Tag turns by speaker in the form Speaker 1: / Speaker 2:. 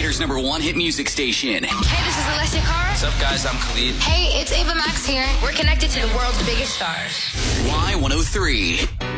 Speaker 1: Gator's #1 hit music station.
Speaker 2: Hey, this is Alessia Cara.
Speaker 3: What's up, guys? I'm Khalid.
Speaker 2: Hey, it's Ava Max here. We're connected to the world's biggest stars.
Speaker 1: Y103.